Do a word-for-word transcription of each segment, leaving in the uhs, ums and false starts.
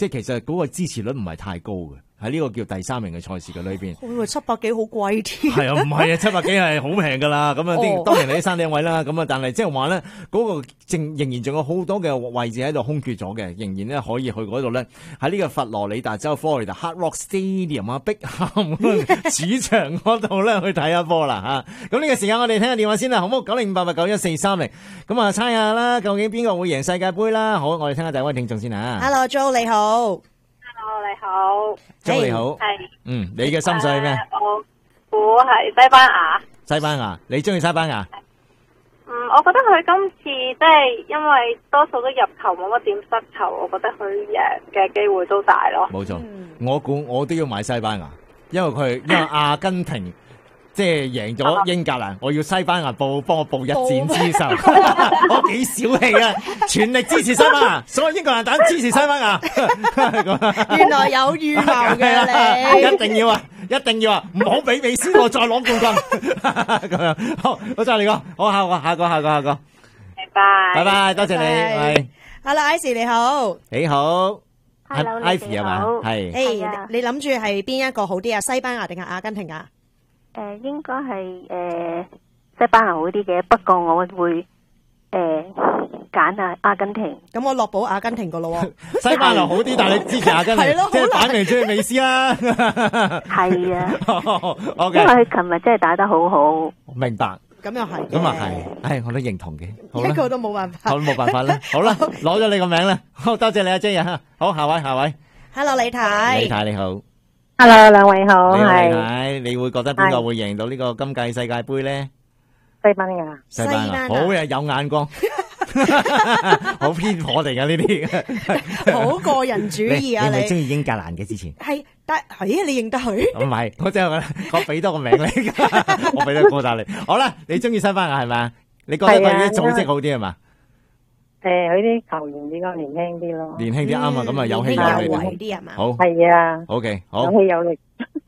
即係其實嗰個支持率唔係太高嘅。喺呢個叫第三名嘅賽事嘅裏邊， 我以為七百幾好貴添。 係啊，唔係啊，七百幾係好平噶啦。咁啊，啲當然你啲山頂位啦。咁啊，但係即係話咧，嗰個正仍然仲有好多嘅位置喺度空缺咗嘅，仍然咧可以去嗰度咧。喺呢個佛羅里達州 Florida Hard Rock Stadium 啊，碧咸主場嗰度咧去睇一波啦嚇。咁呢個時間我哋聽下電話先啦，好唔好？九零八八九一四三零。咁啊，猜下啦，究竟邊個會贏世界盃啦？好，我哋聽下第一位聽眾先啊。 Hello Joe 你好。 你好， 周你好， 係， 嗯，你嘅心水係咩？ 我估係西班牙。 西班牙，你中意西班牙？ 嗯，我覺得佢今次即係因為多數都入球，冇乜點失球，我覺得佢贏嘅機會都大咯。 冇錯，我估我都要買西班牙，因為佢因為阿根廷。即係贏咗英格蘭，我要西班牙報幫我報一戰之仇，我幾小氣啊！全力支持西班牙，所有英格蘭蛋支持西班牙。 原來有預謀嘅你， 一定要啊，一定要啊，唔好俾美斯我再攞冠軍。咁樣好，我再嚟個，好下個下個下個下個， 拜拜， 拜拜，多謝你，係。 Hello，Icy 你好， 你好 ，Hello，Ivy 係嘛？係。 誒，你諗住係邊一個好啲啊？西班牙定係阿根廷啊？ 誒、呃，應該係誒西班牙好啲嘅，不過我會誒揀啊阿根廷。 咁我落保阿根廷個咯喎。 西班牙好啲，但係你支持阿根廷，即係擺明中意美斯啦。 係啊 ，OK。 因為佢琴日真係打得好好。 明白。 咁又係。 咁啊係，唉，我都認同嘅。 一個都冇辦法。 好，冇辦法啦。好啦，攞咗你個名啦。好，多謝你阿 J 啊。好，下位，下位。 Hello，李太。 李太你好。 Hello， 兩位好， 係你會覺得邊個會贏到呢個今屆世界盃咧？ 西班牙， 西班牙好嘅，有眼光，好偏頗嚟噶呢啲， 好個人主義啊！ 你你中意英格蘭嘅之前係，但係你認得佢？ 唔係，我真係我俾多個名你，我俾多個答你。好啦，你中意西班牙係咪？你覺得佢啲組織好啲係嘛？ 誒，佢啲球員比較年輕啲咯， 年輕啲啱啊，咁啊有氣有力啲係嘛？ 好係啊 ，OK，好， 有氣有力。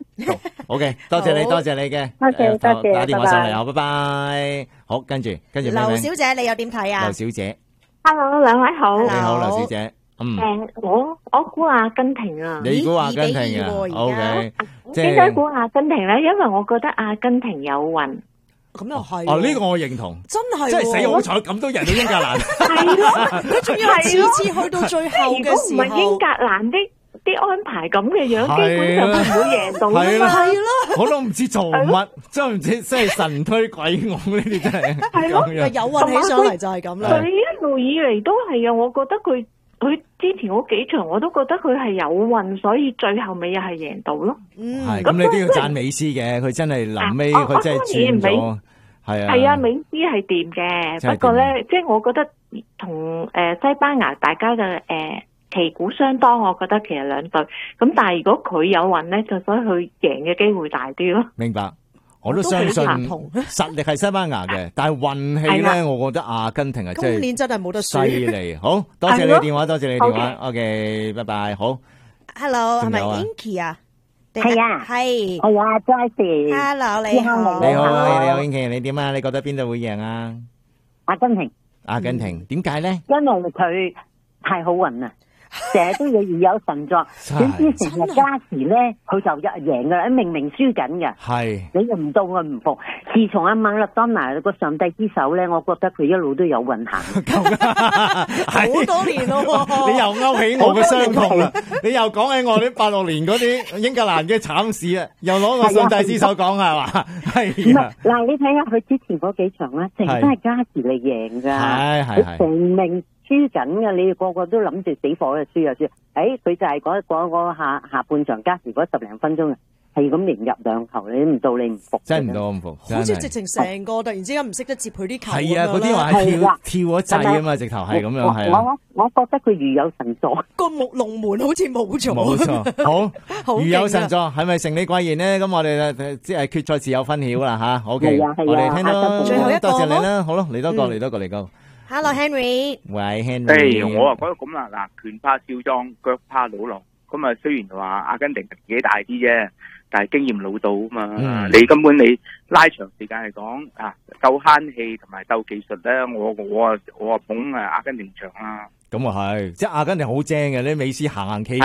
OK，多謝你，多謝你嘅， 多謝多謝， 打電話上嚟啊，拜拜。好，跟住跟住， 劉小姐你又點睇啊？ 劉小姐 ，Hello， 兩位好， 你好，劉小姐，嗯， 誒，我我估阿根廷啊， 你估阿根廷啊 ？OK，即係點解估阿根廷咧？因為我覺得阿根廷有運。 咁又係哦，呢個我認同， 真係， 即係死好彩咁都贏到英格蘭， 係咯，佢仲要係次次去到最後嘅時候， 如果唔係英格蘭啲啲安排咁嘅樣，基本上都唔會贏到㗎嘛， 係咯， 我都唔知做乜，真係唔知，真係神推鬼拱呢啲真係， 係咯， 有運起上嚟就係咁啦。 佢一路以嚟都係啊，我覺得佢。佢之前嗰幾場我都覺得佢係有運，所以最後尾又係贏到咯。 嗯， 係咁你都要讚美斯嘅，佢真係臨尾佢真係轉咗，係啊。 係啊，美斯係掂嘅，不過咧，即係我覺得同誒西班牙大家嘅誒旗鼓相當，我覺得其實兩隊咁，但係如果佢有運咧，就所以佢贏嘅機會大啲咯。 明白。我都相信實力係西班牙嘅，但係運氣咧，我覺得阿根廷係真係今年真係冇得犀利。好多謝你電話，多謝你電話。OK，拜拜。好 ，Hello，係咪 Inky 啊？ 係啊， 係。 係啊 Joyce。 Hello，你好。 你好，你好 Inky，你點啊？你覺得邊度會贏啊？ 阿根廷。 阿根廷點解咧？ 因為佢太好運啦。成日都要如有神助，點知成日加時咧，佢就一贏噶啦，明明輸緊嘅。 係你又唔到我唔服。自從阿馬勒當拿個上帝之手咧，我覺得佢一路都有運行。 好多年咯， 你又勾起我嘅傷痛啦！你又講起我啲八六年嗰啲英格蘭嘅慘事啊，又攞個上帝之手講係嘛？係。 唔係嗱，你睇下佢之前嗰幾場咧，成日都係加時嚟贏噶。 係係係。 成命。輸緊嘅，你哋個個都諗住死火就輸就輸。誒，佢就係嗰嗰嗰下下半場加時嗰十零分鐘啊，係咁連入兩球，你唔到你唔服。 真係唔到唔服。 好似直情成個突然之間唔識得接佢啲球。 係啊，嗰啲話係跳跳咗掣啊嘛，直頭係咁樣係啊。 我我覺得佢如有神助。 個木龍門好似冇咗。 冇錯，好，如有神助，係咪成李貴賢呢？咁我哋即係決賽自有分曉啦吓。OK，我哋聽到最後一個， 多謝你啦。好咯，嚟多個，嚟多個，嚟個。 Hello Henry， 喂 Henry， 誒，我啊覺得咁啦，嗱，拳怕少壯，腳怕老狼，咁啊雖然話阿根廷年紀大啲啫，但係經驗老到啊嘛， 嗯、 你根本你拉長時間嚟講啊，夠慳氣同埋鬥技術咧，我我啊我啊捧啊阿根廷場啦。 咁啊係，即係阿根廷好正嘅，你美斯行行企。